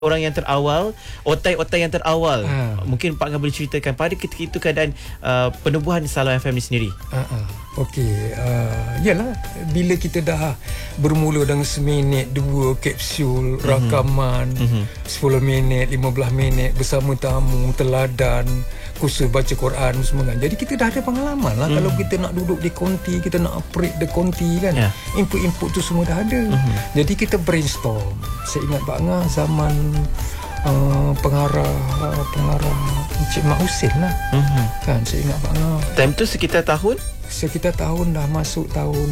orang yang terawal, otai-otai yang terawal. Mungkin Pak Angah boleh ceritakan pada ketika itu keadaan penubuhan Salam FM ni sendiri. Okey, yalah, bila kita dah bermula dengan seminit 2 kapsul rakaman, 10 minit, 15 minit bersama tamu, teladan, kursus baca Quran semua kan. Jadi kita dah ada pengalaman lah. Kalau kita nak duduk di konti, kita nak operate di konti kan, input-input tu semua dah ada. Jadi kita brainstorm. Saya ingat Pak Angah zaman pengarah Encik Mak Husin lah. Kan, saya ingat Pak Angah. Time tu sekitar tahun dah masuk tahun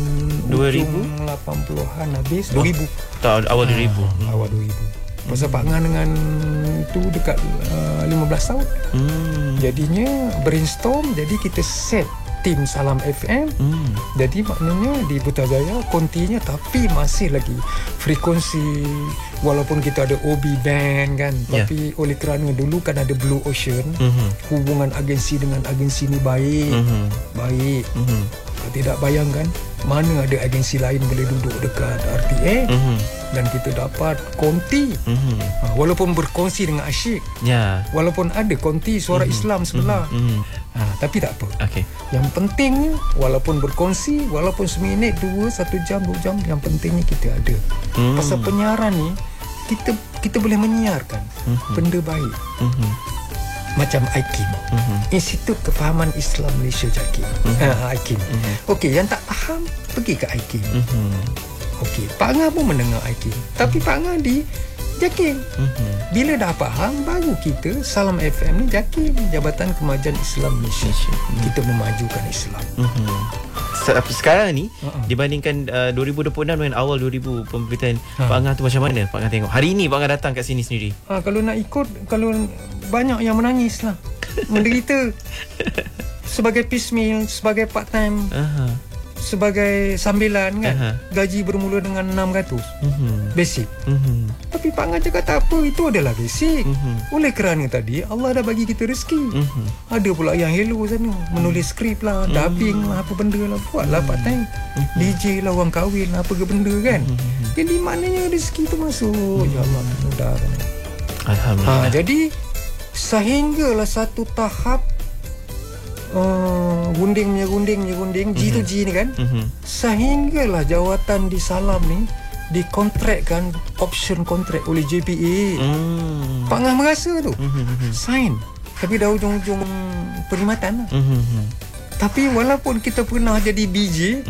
80-an habis 2000. Tahun awal 2000. Awal 2000. Pasal Pak Angah dengan tu dekat 15 tahun. Jadinya brainstorm, jadi kita set tim Salam FM. Jadi maknanya di Putrajaya kontinya, tapi masih lagi frekuensi, walaupun kita ada OB band kan, tapi oleh kerana dulu kan ada Blue Ocean, hubungan agensi dengan agensi ni baik. Tidak bayangkan mana ada agensi lain boleh duduk dekat RTA dan kita dapat konti, walaupun berkongsi dengan asyik, walaupun ada konti suara Islam sebelah, tapi tak apa. Yang pentingnya walaupun berkongsi, walaupun seminit, 2, 1 jam, 2 jam, yang pentingnya kita ada. Pasal penyiaran ni kita boleh menyiarkan benda baik. Macam IKIM, Institut Kefahaman Islam Malaysia JAKIM. IKIM. Okey, yang tak faham pergi ke IKIM. Okey, Pak Angah pun mendengar IKIM, tapi Pak Angah di JAKIM. Bila dah faham, baru kita Salam FM ni JAKIM, Jabatan Kemajuan Islam Malaysia. Kita memajukan Islam. Sekarang ni dibandingkan 2026 dengan awal 2000 pemberitaan Pak Angah tu, macam mana Pak Angah tengok hari ni Pak Angah datang kat sini sendiri? Kalau nak ikut, kalau banyak yang menangis lah, menderita. Sebagai piecemeal, sebagai part time, sebagai sambilan kan, gaji bermula dengan 600 basic. Tapi Pak Angah cakap tak apa, itu adalah basic. Oleh kerana tadi Allah dah bagi kita rezeki. Ada pula yang hello sana, menulis skrip lah, dubbing lah, apa benda lah, buat lah part time. DJ lah, orang kahwin lah, apa ke benda kan. Jadi maknanya rezeki tu masuk. Ya Allah, mudahkan. Alhamdulillah. Jadi sehinggalah satu tahap gunting, G tu G ni kan, sehinggalah jawatan di Salam ni dikontrakkan, option kontrak oleh JPA. Pak Angah merasa tu sign, tapi dah ujung-ujung perkhidmatan lah. Tapi walaupun kita pernah jadi BJ,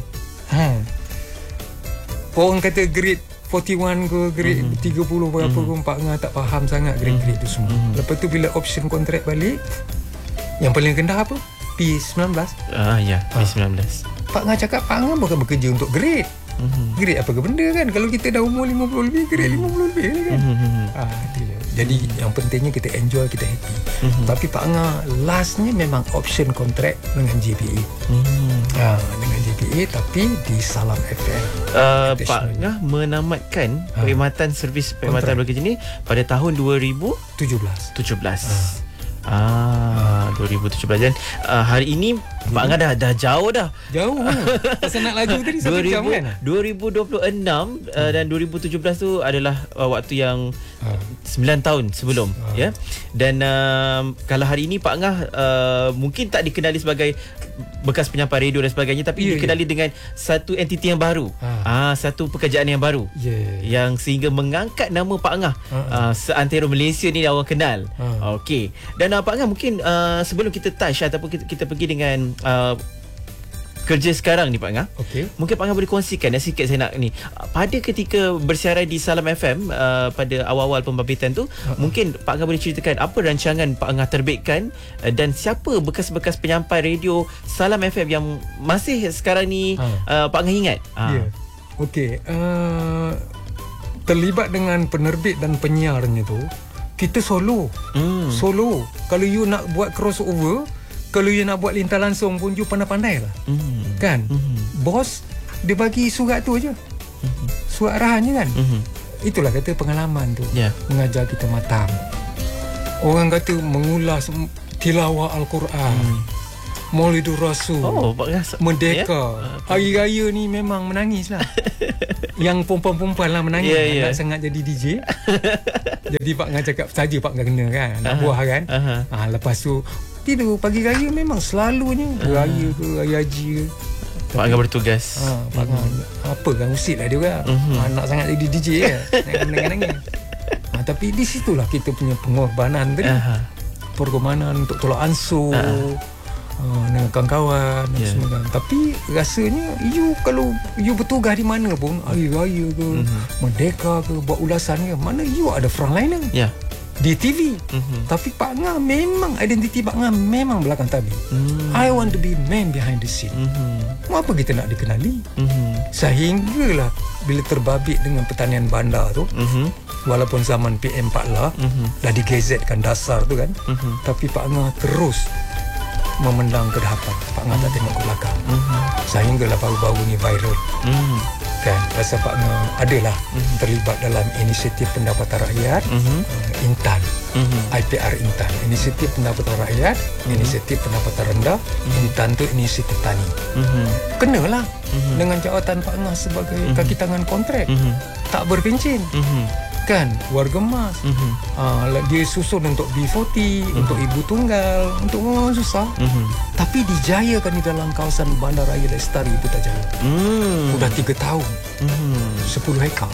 orang kata grade 41 ke grade 30 berapa pun, Pak Angah tak faham sangat grade-grade tu semua. Lepas tu bila option kontrak balik, yang paling rendah apa? P19. P19. Pak Angah cakap Pak Angah bukan bekerja untuk grade. Grade apa ke benda kan? Kalau kita dah umur 50 lebih, grade 50 lebih kan? Jadi yang pentingnya kita enjoy, kita happy. Tapi Pak Angah lastnya memang option kontrak dengan JPA. Dengan JPA, tapi di Salam FM. Pak Angah menamatkan perkhidmatan servis perkhidmatan bekerja ni pada tahun 2017. 2017. Dan hari ini Pak Angah dah jauh dah. Pasal nak laju tadi 1 jam kan. 2026 dan 2017 tu adalah waktu yang 9 tahun sebelum, ya. Dan kalau hari ini Pak Angah mungkin tak dikenali sebagai bekas penyampai radio dan sebagainya, tapi dikenali dengan satu entiti yang baru. Satu pekerjaan yang baru, yang sehingga mengangkat nama Pak Angah seantero Malaysia ni orang kenal. Okey. Dan Pak Angah mungkin sebelum kita touch ataupun kita pergi dengan kerja sekarang ni Pak Angah, mungkin Pak Angah boleh kongsikan sikit, saya nak ni, pada ketika bersiaran di Salam FM pada awal-awal pembabitian tu, mungkin Pak Angah boleh ceritakan apa rancangan Pak Angah terbitkan dan siapa bekas-bekas penyampai radio Salam FM yang masih sekarang ni Pak Angah ingat. Terlibat dengan penerbit dan penyiarnya tu, kita solo. Kalau you nak buat crossover, kalau you nak buat lintas langsung pun, you pandai-pandai lah. Kan? Bos dia bagi surat tu aja, surat arahannya kan. Itulah kata pengalaman tu, mengajar kita matang. Orang kata mengulas tilawah Al-Quran, Maulidur Rasul, Merdeka, hari raya ni memang menangis lah. yang perempuan-perempuan lah menangis nak sangat jadi DJ. Jadi Pak Ngah cakap saja Pak Ngah kena kan, nak buah kan. Lepas tu tidur pagi raya memang selalunya raya ke raya haji ke Pak Ngah bertugas. Pak Ngah apa kan usit lah dia kan. Nak sangat jadi DJ kan. Nangis. Tapi di situlah kita punya pengorbanan tadi. Pengorbanan untuk tolak ansur dengan kawan-kawan dan sebagainya. Tapi rasanya kalau you bertugas di mana pun, hari raya ke, Merdeka ke, buat ulasan ke, mana you ada frontliner di TV. Tapi Pak Ngah memang identiti Pak Ngah memang belakang tabir. I want to be man behind the scene. Apa kita nak dikenali? Sehinggalah bila terbabit dengan pertanian bandar tu, walaupun zaman PM4 lah, dah digazetkan dasar tu kan, tapi Pak Ngah terus memandang ke depan. Pak Ngah tak tengok ke belakang. Sehinggalah baru-baru ni viral. Kan, pasal Pak Ngah adalah terlibat dalam inisiatif pendapatan rakyat, Intan, IPR Intan, inisiatif pendapatan rakyat, inisiatif pendapatan rendah, Intan tu inisiatif tani. Kenalah dengan jawatan Pak Ngah sebagai kaki tangan kontrak, tak berpencin. Kan, warga emas. Dia susun untuk B40, untuk ibu tunggal, untuk orang susah. Tapi dijayakan di dalam kawasan Bandaraya Lestari Putrajaya. Sudah 3 tahun. 10 hektar.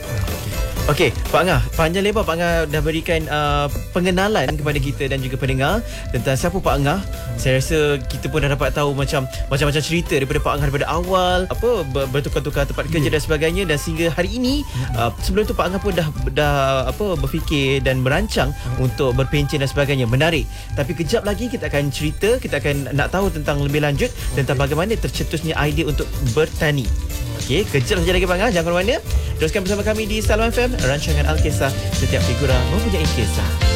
Okey, Pak Ngah, panjang lebar Pak Ngah dah berikan pengenalan kepada kita dan juga pendengar tentang siapa Pak Ngah. Saya rasa kita pun dah dapat tahu macam-macam cerita daripada Pak Ngah daripada awal, bertukar-tukar tempat kerja dan sebagainya, dan sehingga hari ini. Sebelum tu Pak Ngah pun dah berfikir dan merancang untuk berpencen dan sebagainya. Menarik. Tapi kejap lagi kita akan cerita, kita akan nak tahu tentang lebih lanjut tentang bagaimana tercetusnya idea untuk bertani. Okey, kejap saja lagi Pak Ngah, jangan ke mana-mana. Teruskan bersama kami di Salam FM, rancangan Alkisah, setiap figura mempunyai kisah.